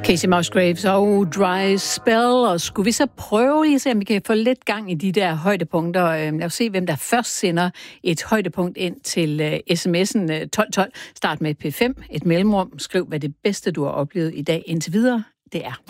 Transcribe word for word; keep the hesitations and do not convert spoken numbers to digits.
Casey Musgraves og Dry Spell, og skulle vi så prøve lige at se, om vi kan få lidt gang i de der højdepunkter. Lad os se, hvem der først sender et højdepunkt ind til sms'en tolv tolv. Start med P fem, et mellemrum. Skriv, hvad det bedste, du har oplevet i dag indtil videre, det er.